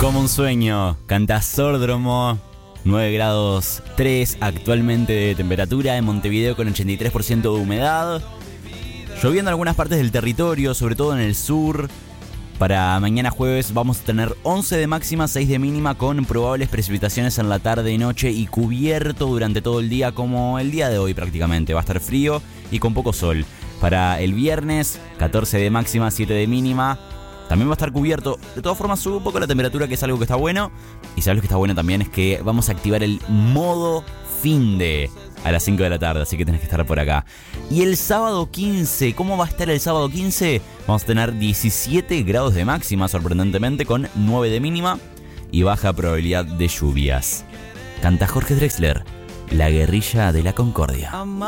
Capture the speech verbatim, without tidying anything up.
Como un sueño, canta Sordromo. nueve grados tres actualmente de temperatura en Montevideo con ochenta y tres por ciento de humedad. Lloviendo en algunas partes del territorio, sobre todo en el sur. Para mañana jueves vamos a tener once de máxima, seis de mínima, con probables precipitaciones en la tarde y noche y cubierto durante todo el día, como el día de hoy prácticamente. Va a estar frío y con poco sol. Para el viernes, catorce de máxima, siete de mínima. También va a estar cubierto. De todas formas sube un poco la temperatura, que es algo que está bueno. Y sabes lo que está bueno también es que vamos a activar el modo finde a las cinco de la tarde, así que tenés que estar por acá. Y el sábado quince, ¿cómo va a estar el sábado quince? Vamos a tener diecisiete grados de máxima, sorprendentemente, con nueve de mínima y baja probabilidad de lluvias. Canta Jorge Drexler, La Guerrilla de la Concordia.